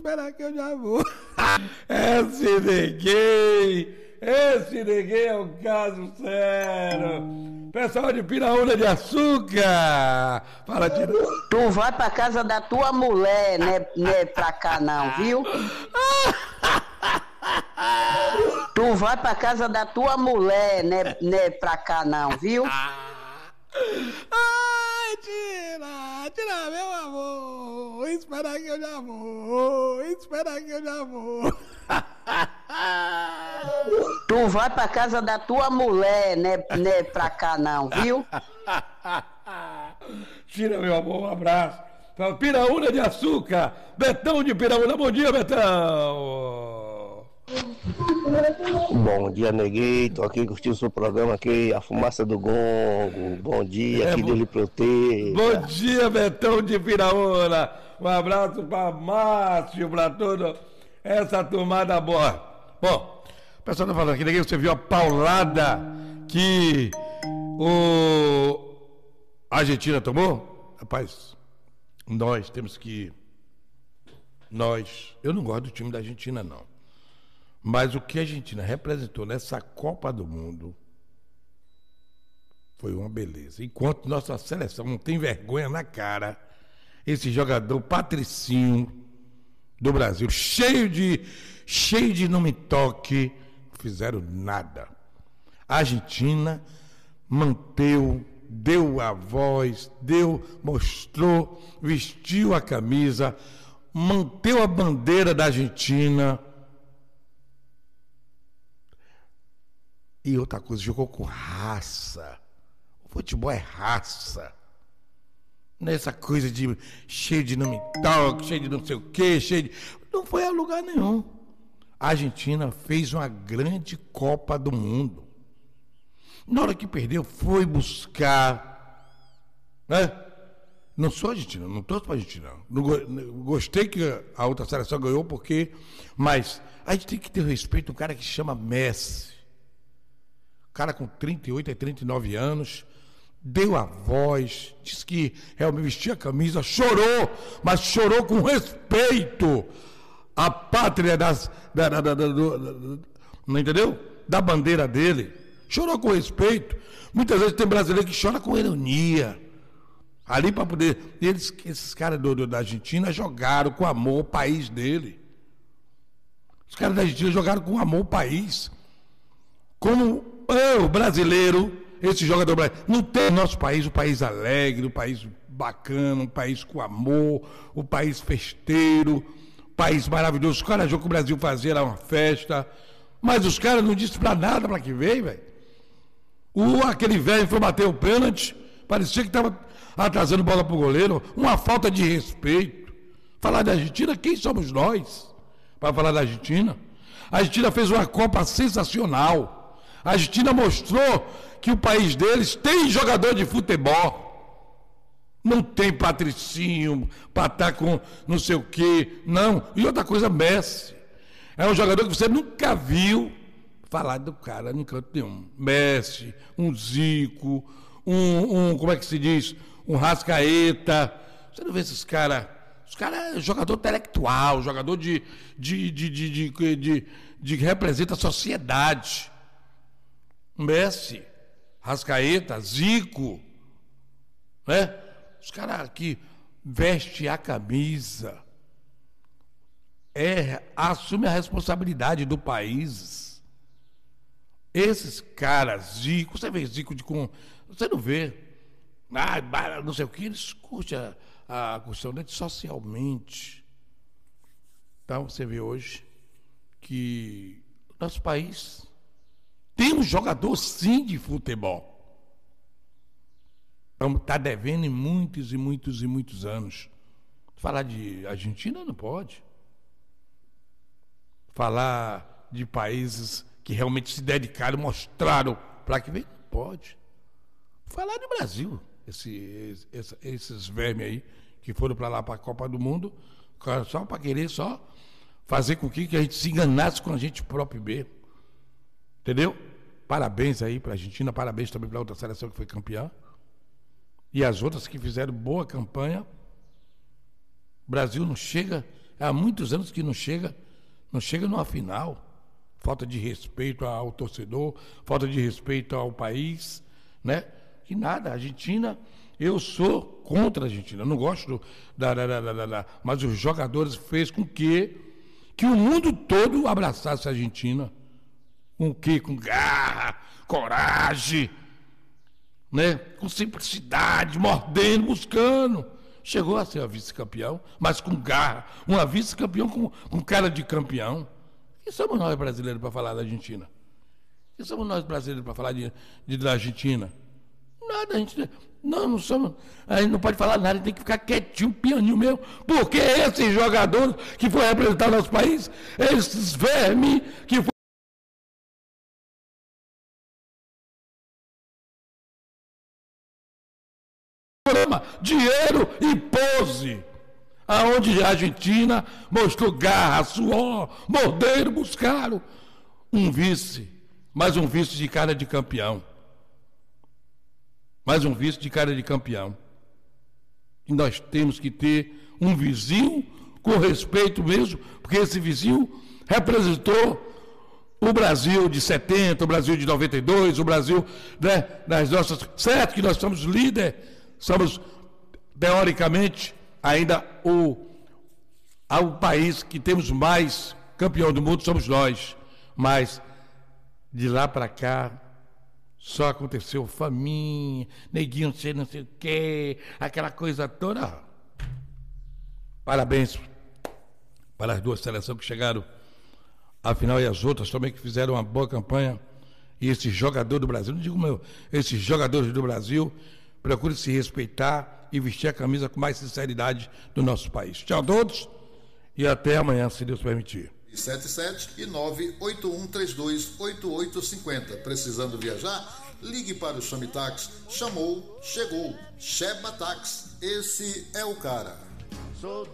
espera que eu já vou. Esse neguei é um caso sério. Pessoal de Piraúna de Açúcar. Fala, Tira. Tu vai pra casa da tua mulher, né pra cá não, viu? Tu vai pra casa da tua mulher, né pra cá não, viu? Ai, Tira, meu amor. Espera que eu já vou. Tu vai pra casa da tua mulher, né pra cá não, viu? Tira, meu amor, um abraço. Piraúna de Açúcar. Betão de Piraúna. Bom dia, Betão. Bom dia, neguei. Tô aqui curtindo o seu programa aqui, a fumaça do gongo. Bom dia, que Deus lhe proteja. Bom dia, Betão de Piraúna. Um abraço para Márcio, para toda essa turmada boa. Bom, o pessoal tá falando aqui, neguei, você viu a paulada que a Argentina tomou? Rapaz, nós temos que... Eu não gosto do time da Argentina, não. Mas o que a Argentina representou nessa Copa do Mundo foi uma beleza. Enquanto nossa seleção não tem vergonha na cara, esse jogador Patricinho do Brasil, cheio de não me toque, não fizeram nada. A Argentina manteve, deu a voz, mostrou, vestiu a camisa, manteve a bandeira da Argentina. E outra coisa, jogou com raça. O futebol é raça. Não é essa coisa de cheio de não me toque, cheio de não sei o quê, não foi a lugar nenhum. A Argentina fez uma grande Copa do Mundo. Na hora que perdeu, foi buscar. Né? Não sou argentina, não torço para a Argentina. Gostei que a outra seleção ganhou, mas a gente tem que ter respeito a um cara que chama Messi. Cara com 38 a 39 anos, deu a voz, disse que realmente vestia a camisa, chorou, mas chorou com respeito à pátria não entendeu? Da bandeira dele. Chorou com respeito. Muitas vezes tem brasileiro que chora com ironia. Ali para poder... Esses caras da Argentina jogaram com amor o país dele. Os caras da Argentina jogaram com amor o país. Como o brasileiro, esse jogador brasileiro, não tem no nosso país, o país alegre, o país bacana, um país com amor, o país festeiro, país maravilhoso. Os caras achou que o Brasil fazia lá uma festa, mas os caras não disseram pra nada para que veio, velho. Aquele velho foi bater o pênalti, parecia que estava atrasando bola pro goleiro, uma falta de respeito. Falar da Argentina, quem somos nós para falar da Argentina? A Argentina fez uma Copa sensacional. A Argentina mostrou que o país deles tem jogador de futebol. Não tem Patricinho para estar com não sei o quê. Não. E outra coisa, Messi. É um jogador que você nunca viu falar do cara em canto nenhum. Messi, um Zico, como é que se diz? Um Rascaeta. Você não vê esses caras. Os caras é jogador intelectual, jogador que representa a sociedade. Messi, Rascaeta, Zico, né? Os caras que vestem a camisa, assume a responsabilidade do país. Esses caras, Zico, você vê Zico você não vê, não sei o que, eles curtem a questão dele socialmente. Então você vê hoje que nosso país tem um jogador, sim, de futebol. Está devendo em muitos e muitos e muitos anos. Falar de Argentina não pode. Falar de países que realmente se dedicaram, mostraram para que veio, não pode. Falar do Brasil. Esses vermes aí que foram para lá, para a Copa do Mundo, só para querer fazer com que a gente se enganasse com a gente próprio mesmo. Entendeu? Parabéns aí para a Argentina, parabéns também para a outra seleção que foi campeã. E as outras que fizeram boa campanha. O Brasil não chega há muitos anos que não chega numa final. Falta de respeito ao torcedor, falta de respeito ao país, né? Que nada, a Argentina, eu sou contra a Argentina, eu não gosto mas os jogadores fez com que o mundo todo abraçasse a Argentina. Com o quê? Com garra, coragem, né? Com simplicidade, mordendo, buscando. Chegou a ser a vice-campeão, mas com garra. Uma vice-campeão com cara de campeão. Quem somos nós brasileiros para falar da Argentina? Quem somos nós brasileiros para falar da Argentina? Nada, a gente não somos. A gente não pode falar nada, a gente tem que ficar quietinho, pianinho mesmo. Porque esses jogadores que foram representar nosso país, esses vermes que foram. Dinheiro e pose, aonde a Argentina mostrou garra, suor, morderam, buscaram um vice, mais um vice de cara de campeão, mais um vice de cara de campeão. E nós temos que ter um vizinho com respeito mesmo, porque esse vizinho representou o Brasil de 70, o Brasil de 92, o Brasil, né, das nossas, certo que nós somos líder. Somos, teoricamente, ainda o país que temos mais campeão do mundo, somos nós. Mas, de lá para cá, só aconteceu faminha, neguinho não sei o quê, aquela coisa toda. Parabéns para as duas seleções que chegaram à final e as outras também que fizeram uma boa campanha. E esses jogadores do Brasil, não digo esses jogadores do Brasil, procure se respeitar e vestir a camisa com mais sinceridade do nosso país. Tchau a todos e até amanhã, se Deus permitir. 77 e 981328850. Precisando viajar? Ligue para o Chame Táxi. Chamou, chegou. Cheba Táxi. Esse é o cara.